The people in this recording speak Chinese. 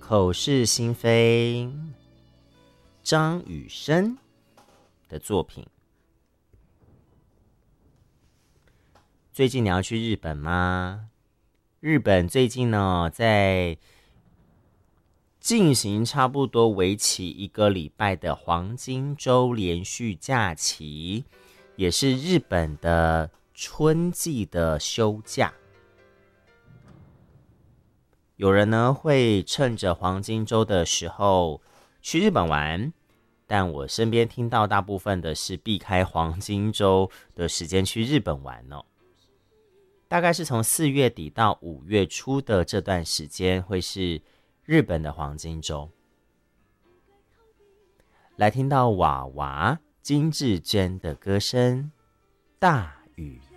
口是心非，张雨生的作品。最近你要去日本吗？日本最近呢，在进行差不多为期1个礼拜的黄金周连续假期，也是日本的春季的休假。有人呢会趁着黄金周的时候去日本玩，但我身边听到大部分的是避开黄金周的时间去日本玩哦。大概是从4月底到5月初的这段时间会是日本的黄金周。来听到娃娃金智娟的歌声《大雨